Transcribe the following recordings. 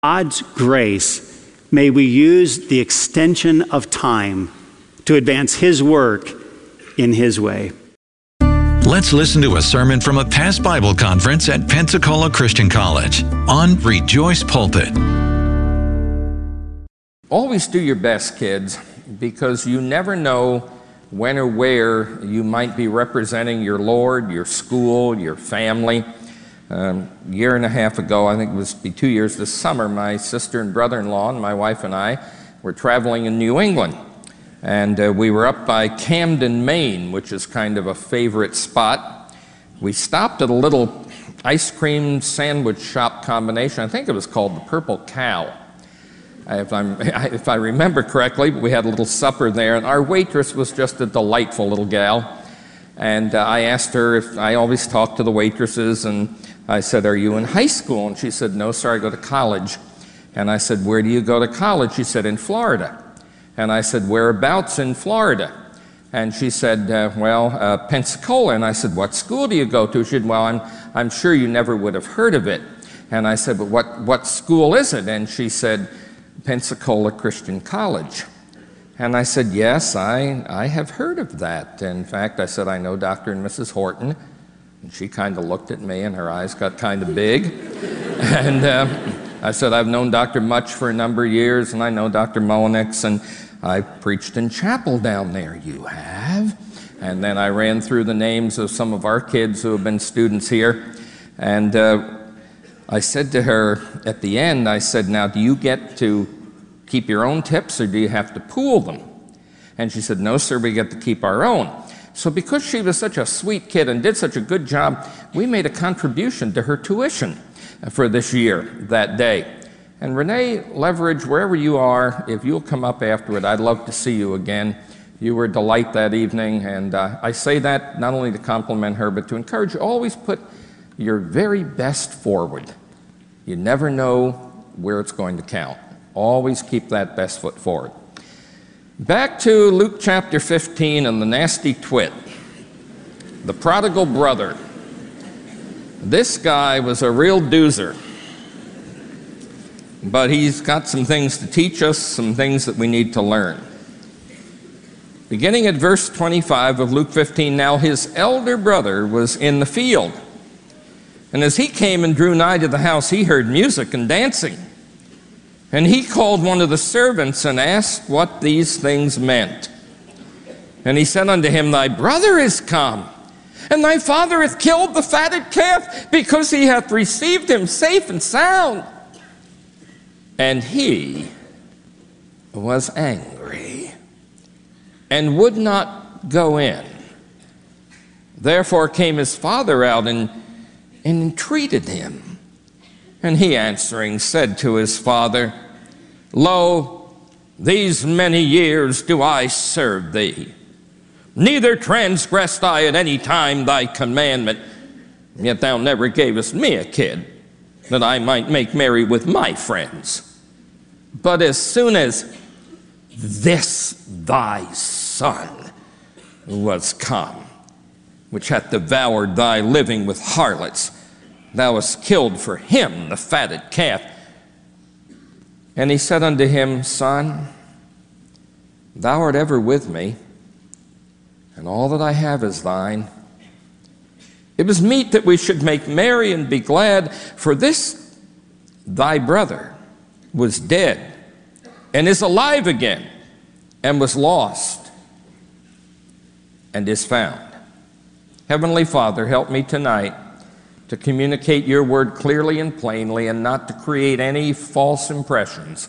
God's grace, may we use the extension of time to advance His work in His way. Let's listen to a sermon from a past Bible conference at Pensacola Christian College on Rejoice Pulpit. Always do your best, kids, because you never know when or where you might be representing your Lord, your school, your family. A year and a half ago, I think it was 2 years this summer, my sister and brother-in-law and my wife and I were traveling in New England. And we were up by Camden, Maine, which is kind of a favorite spot. We stopped at a little ice cream sandwich shop combination. I think it was called the Purple Cow, if I remember correctly. We had a little supper there, and our waitress was just a delightful little gal. And I asked her if I always talk to the waitresses, and I said, "Are you in high school?" And she said, "No, sir, I go to college." And I said, "Where do you go to college?" She said, "In Florida." And I said, "Whereabouts in Florida?" And she said, Pensacola. And I said, "What school do you go to?" She said, "Well, I'm sure you never would have heard of it." And I said, "But what school is it?" And she said, "Pensacola Christian College." And I said, "Yes, I have heard of that. In fact," I said, "I know Dr. and Mrs. Horton." And she kind of looked at me, and her eyes got kind of big. And I said, "I've known Dr. Much for a number of years, and I know Dr. Mullenix, and I preached in chapel down there." "You have?" And then I ran through the names of some of our kids who have been students here. And I said to her at the end, I said, "Now, do you get to keep your own tips, or do you have to pool them?" And she said, "No, sir, we get to keep our own." So because she was such a sweet kid and did such a good job, we made a contribution to her tuition for this year, that day. And Renee Leverage, wherever you are, if you'll come up afterward, I'd love to see you again. You were a delight that evening, and I say that not only to compliment her, but to encourage you. Always put your very best forward. You never know where it's going to count. Always keep that best foot forward. Back to Luke chapter 15 and the nasty twit, the prodigal brother. This guy was a real doozer, but he's got some things to teach us, some things that we need to learn. Beginning at verse 25 of Luke 15, "Now his elder brother was in the field, and as he came and drew nigh to the house, he heard music and dancing. And he called one of the servants and asked what these things meant. And he said unto him, Thy brother is come, and thy father hath killed the fatted calf, because he hath received him safe and sound. And he was angry, and would not go in. Therefore came his father out and entreated him. And he answering said to his father, Lo, these many years do I serve thee, neither transgressed I at any time thy commandment, yet thou never gavest me a kid, that I might make merry with my friends. But as soon as this thy son was come, which hath devoured thy living with harlots, thou hast killed for him the fatted calf. And he said unto him, Son, thou art ever with me, and all that I have is thine. It was meet that we should make merry and be glad, for this thy brother was dead, and is alive again, and was lost, and is found. Heavenly Father, help me tonight to communicate your word clearly and plainly, and not to create any false impressions.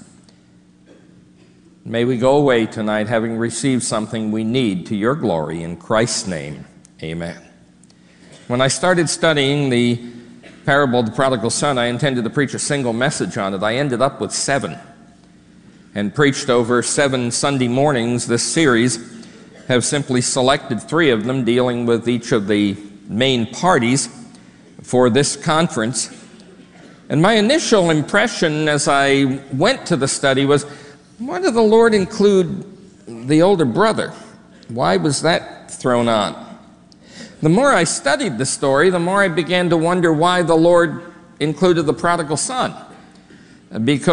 May we go away tonight having received something we need to your glory. In Christ's name, amen. When I started studying the parable of the prodigal son, I intended to preach a single message on it. I ended up with 7, and preached over 7 Sunday mornings. This series have simply selected 3 of them, dealing with each of the main parties for this conference. And my initial impression as I went to the study was, why did the Lord include the older brother? Why was that thrown on? The more I studied the story, the more I began to wonder why the Lord included the prodigal son. because